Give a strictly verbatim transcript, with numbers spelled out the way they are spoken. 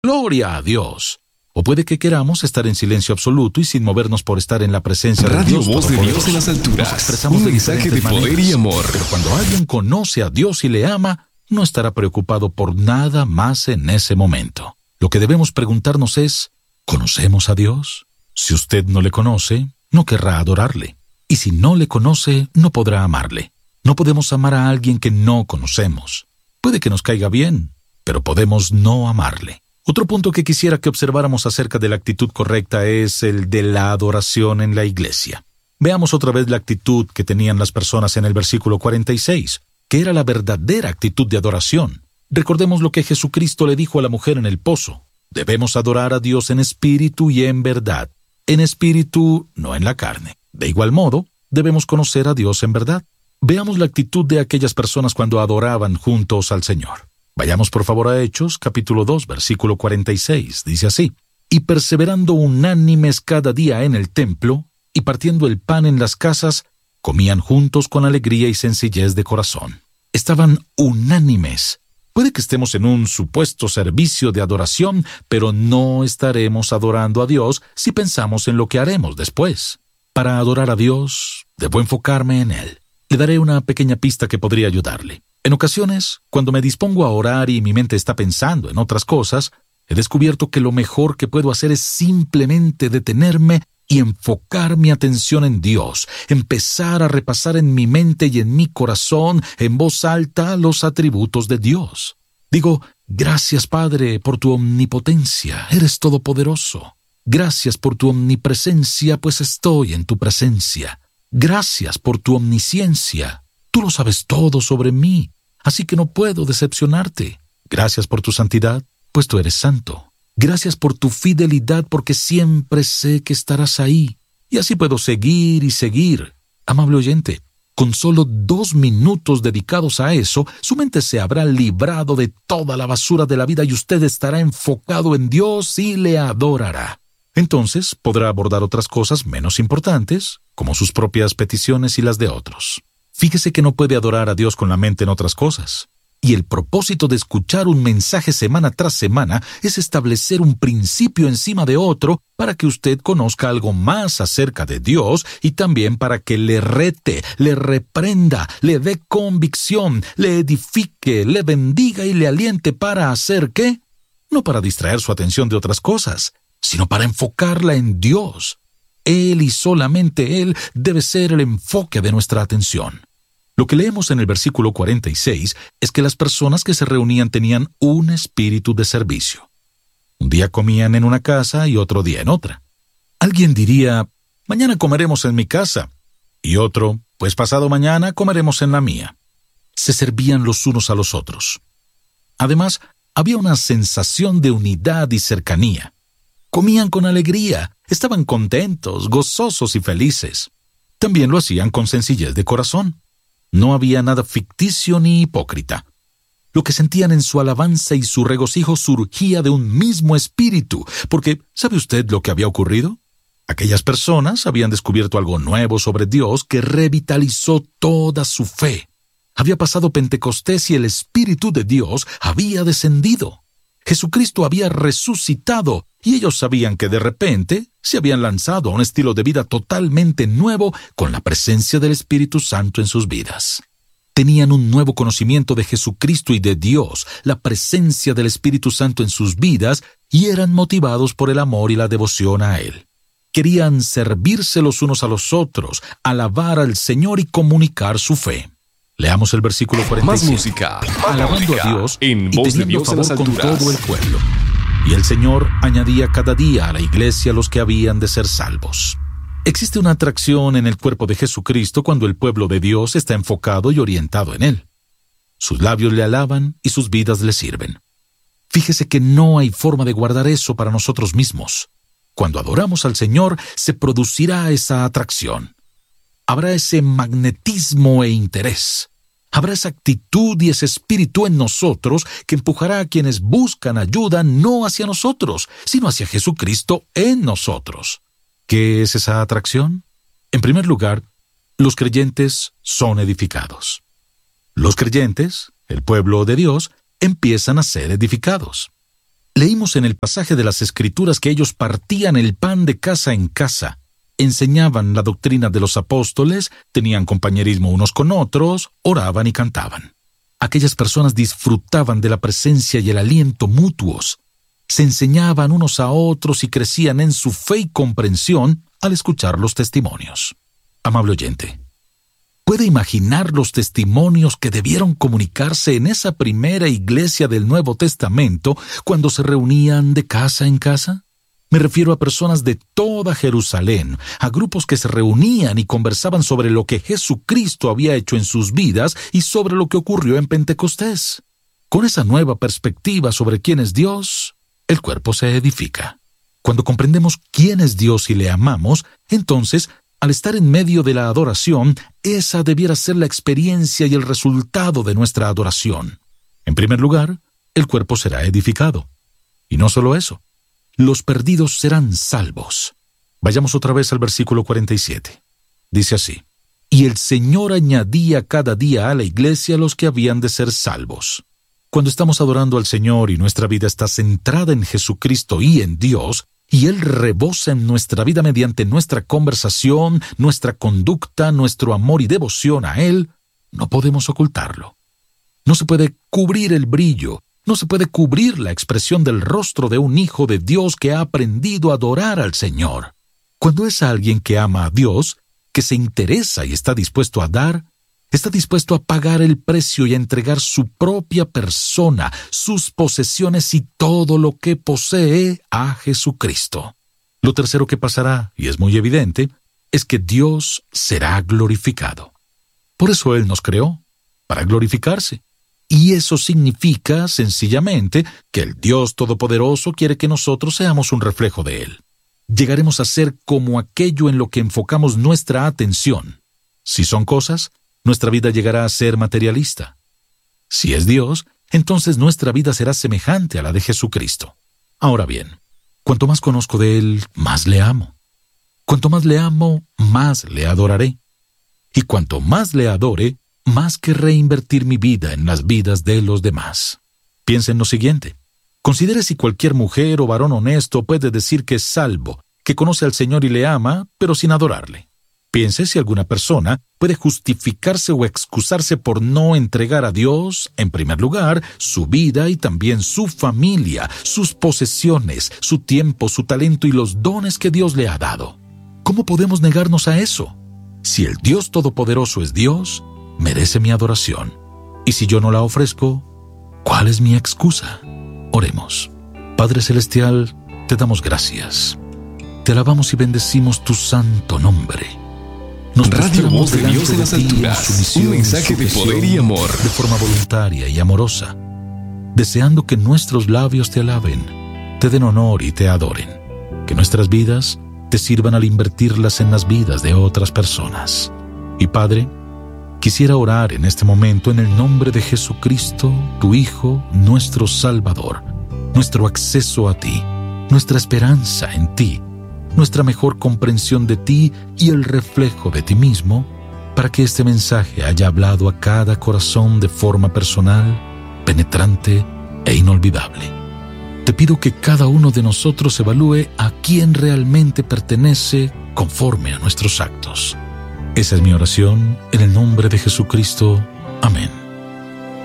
¡Gloria a Dios! O puede que queramos estar en silencio absoluto y sin movernos por estar en la presencia de Radio Dios. Voz de Dios en las alturas. Nos expresamos Un de mensaje de diferentes poder maneras. y amor. Pero cuando alguien conoce a Dios y le ama, no estará preocupado por nada más en ese momento. Lo que debemos preguntarnos es, ¿conocemos a Dios? Si usted no le conoce, no querrá adorarle. Y si no le conoce, no podrá amarle. No podemos amar a alguien que no conocemos. Puede que nos caiga bien, pero podemos no amarle. Otro punto que quisiera que observáramos acerca de la actitud correcta es el de la adoración en la iglesia. Veamos otra vez la actitud que tenían las personas en el versículo cuarenta y seis, que era la verdadera actitud de adoración. Recordemos lo que Jesucristo le dijo a la mujer en el pozo. Debemos adorar a Dios en espíritu y en verdad. En espíritu, no en la carne. De igual modo, debemos conocer a Dios en verdad. Veamos la actitud de aquellas personas cuando adoraban juntos al Señor. Vayamos por favor a Hechos, capítulo dos, versículo cuarenta y seis. Dice así: Y perseverando unánimes cada día en el templo, y partiendo el pan en las casas, comían juntos con alegría y sencillez de corazón. Estaban unánimes. Puede que estemos en un supuesto servicio de adoración, pero no estaremos adorando a Dios si pensamos en lo que haremos después. Para adorar a Dios, debo enfocarme en Él. Le daré una pequeña pista que podría ayudarle. En ocasiones, cuando me dispongo a orar y mi mente está pensando en otras cosas, he descubierto que lo mejor que puedo hacer es simplemente detenerme y enfocar mi atención en Dios, empezar a repasar en mi mente y en mi corazón, en voz alta, los atributos de Dios. Digo, gracias Padre por tu omnipotencia, eres todopoderoso. Gracias por tu omnipresencia, pues estoy en tu presencia. Gracias por tu omnisciencia. Tú lo sabes todo sobre mí, así que no puedo decepcionarte. Gracias por tu santidad, pues tú eres santo. Gracias por tu fidelidad, porque siempre sé que estarás ahí. Y así puedo seguir y seguir. Amable oyente, con solo dos minutos dedicados a eso, su mente se habrá librado de toda la basura de la vida y usted estará enfocado en Dios y le adorará. Entonces podrá abordar otras cosas menos importantes, como sus propias peticiones y las de otros. Fíjese que no puede adorar a Dios con la mente en otras cosas. Y el propósito de escuchar un mensaje semana tras semana es establecer un principio encima de otro para que usted conozca algo más acerca de Dios y también para que le rete, le reprenda, le dé convicción, le edifique, le bendiga y le aliente para hacer ¿qué? No para distraer su atención de otras cosas, sino para enfocarla en Dios. Él y solamente Él debe ser el enfoque de nuestra atención. Lo que leemos en el versículo cuarenta y seis es que las personas que se reunían tenían un espíritu de servicio. Un día comían en una casa y otro día en otra. Alguien diría, mañana comeremos en mi casa, y otro, pues pasado mañana comeremos en la mía. Se servían los unos a los otros. Además, había una sensación de unidad y cercanía. Comían con alegría, estaban contentos, gozosos y felices. También lo hacían con sencillez de corazón. No había nada ficticio ni hipócrita. Lo que sentían en su alabanza y su regocijo surgía de un mismo espíritu, porque ¿sabe usted lo que había ocurrido? Aquellas personas habían descubierto algo nuevo sobre Dios que revitalizó toda su fe. Había pasado Pentecostés y el Espíritu de Dios había descendido. Jesucristo había resucitado y ellos sabían que de repente se habían lanzado a un estilo de vida totalmente nuevo con la presencia del Espíritu Santo en sus vidas. Tenían un nuevo conocimiento de Jesucristo y de Dios, la presencia del Espíritu Santo en sus vidas, y eran motivados por el amor y la devoción a Él. Querían servirse los unos a los otros, alabar al Señor y comunicar su fe. Leamos el versículo cuarenta y siete. Más música. Alabando música, a Dios en y Voz de teniendo Dios en las favor con alturas. todo el pueblo. Y el Señor añadía cada día a la iglesia los que habían de ser salvos. Existe una atracción en el cuerpo de Jesucristo cuando el pueblo de Dios está enfocado y orientado en Él. Sus labios le alaban y sus vidas le sirven. Fíjese que no hay forma de guardar eso para nosotros mismos. Cuando adoramos al Señor, se producirá esa atracción. Habrá ese magnetismo e interés. Habrá esa actitud y ese espíritu en nosotros que empujará a quienes buscan ayuda no hacia nosotros, sino hacia Jesucristo en nosotros. ¿Qué es esa atracción? En primer lugar, los creyentes son edificados. Los creyentes, el pueblo de Dios, empiezan a ser edificados. Leímos en el pasaje de las Escrituras que ellos partían el pan de casa en casa, enseñaban la doctrina de los apóstoles, tenían compañerismo unos con otros, oraban y cantaban. Aquellas personas disfrutaban de la presencia y el aliento mutuos, se enseñaban unos a otros y crecían en su fe y comprensión al escuchar los testimonios. Amable oyente, ¿puede imaginar los testimonios que debieron comunicarse en esa primera iglesia del Nuevo Testamento cuando se reunían de casa en casa? Me refiero a personas de toda Jerusalén, a grupos que se reunían y conversaban sobre lo que Jesucristo había hecho en sus vidas y sobre lo que ocurrió en Pentecostés. Con esa nueva perspectiva sobre quién es Dios, el cuerpo se edifica. Cuando comprendemos quién es Dios y le amamos, entonces, al estar en medio de la adoración, esa debiera ser la experiencia y el resultado de nuestra adoración. En primer lugar, el cuerpo será edificado. Y no solo eso, los perdidos serán salvos. Vayamos otra vez al versículo cuarenta y siete. Dice así: y el Señor añadía cada día a la iglesia los que habían de ser salvos. Cuando estamos adorando al Señor y nuestra vida está centrada en Jesucristo y en Dios, y Él rebosa en nuestra vida mediante nuestra conversación, nuestra conducta, nuestro amor y devoción a Él, no podemos ocultarlo. No se puede cubrir el brillo, no se puede cubrir la expresión del rostro de un hijo de Dios que ha aprendido a adorar al Señor. Cuando es alguien que ama a Dios, que se interesa y está dispuesto a dar, está dispuesto a pagar el precio y a entregar su propia persona, sus posesiones y todo lo que posee a Jesucristo. Lo tercero que pasará, y es muy evidente, es que Dios será glorificado. Por eso Él nos creó, para glorificarse. Y eso significa, sencillamente, que el Dios Todopoderoso quiere que nosotros seamos un reflejo de Él. Llegaremos a ser como aquello en lo que enfocamos nuestra atención. Si son cosas, nuestra vida llegará a ser materialista. Si es Dios, entonces nuestra vida será semejante a la de Jesucristo. Ahora bien, cuanto más conozco de Él, más le amo. Cuanto más le amo, más le adoraré. Y cuanto más le adore, más querré invertir mi vida en las vidas de los demás. Piensa en lo siguiente. Considere si cualquier mujer o varón honesto puede decir que es salvo, que conoce al Señor y le ama, pero sin adorarle. Piense si alguna persona puede justificarse o excusarse por no entregar a Dios, en primer lugar, su vida y también su familia, sus posesiones, su tiempo, su talento y los dones que Dios le ha dado. ¿Cómo podemos negarnos a eso? Si el Dios Todopoderoso es Dios, merece mi adoración. Y si yo no la ofrezco, ¿cuál es mi excusa? Oremos. Padre Celestial, te damos gracias. Te alabamos y bendecimos tu santo nombre. Nos Radio Voz de Dios en las alturas, un mensaje de poder y amor, de forma voluntaria y amorosa, deseando que nuestros labios te alaben, te den honor y te adoren, que nuestras vidas te sirvan al invertirlas en las vidas de otras personas. Y Padre, quisiera orar en este momento en el nombre de Jesucristo, tu Hijo, nuestro Salvador, nuestro acceso a ti, nuestra esperanza en ti, nuestra mejor comprensión de ti y el reflejo de ti mismo, para que este mensaje haya hablado a cada corazón de forma personal, penetrante e inolvidable. Te pido que cada uno de nosotros evalúe a quién realmente pertenece conforme a nuestros actos. Esa es mi oración, en el nombre de Jesucristo. Amén.